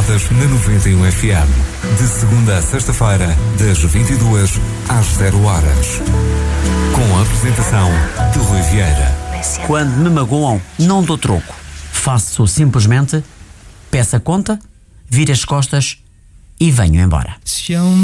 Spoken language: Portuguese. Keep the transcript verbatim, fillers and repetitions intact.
Costas na noventa e um F M. De segunda a sexta-feira, das vinte e duas às zero horas. Com a apresentação de Rui Vieira. Quando me magoam, não dou troco. Faço simplesmente, peço a conta, viro as costas e venho embora.